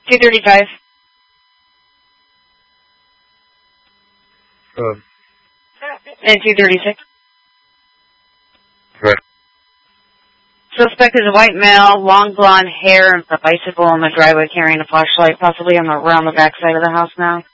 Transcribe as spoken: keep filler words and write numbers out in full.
two thirty-five. Um. And two thirty-six. Right. Suspect is a white male, long blonde hair, and a bicycle on the driveway carrying a flashlight, possibly on the, around the back side of the house now.